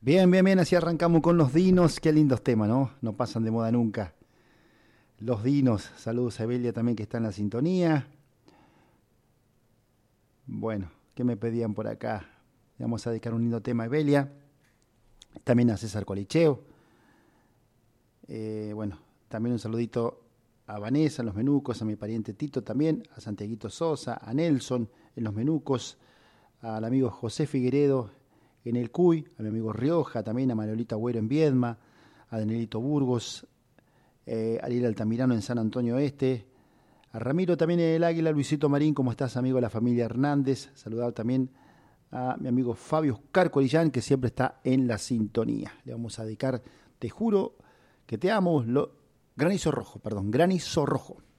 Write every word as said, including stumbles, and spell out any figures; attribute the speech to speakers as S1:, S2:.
S1: Bien, bien, bien, así arrancamos con los dinos. Qué lindos temas, ¿no? No pasan de moda nunca. Los dinos. Saludos a Evelia también que está en la sintonía. Bueno, ¿qué me pedían por acá? Le vamos a dedicar un lindo tema a Evelia. También a César Colicheo. Eh, bueno, también un saludito a Vanessa en los Menucos, a mi pariente Tito también, a Santiaguito Sosa, a Nelson en los Menucos, al amigo José Figueredo en el Cuy, a mi amigo Rioja, también a Manuelita Agüero en Viedma, a Danielito Burgos, eh, a Ariel Altamirano en San Antonio Este, a Ramiro también en el Águila, Luisito Marín, ¿cómo estás, amigo de la familia Hernández? Saludar también a mi amigo Fabio Oscar Corillán, que siempre está en la sintonía. Le vamos a dedicar, te juro que te amo, lo, granizo rojo, perdón, granizo rojo.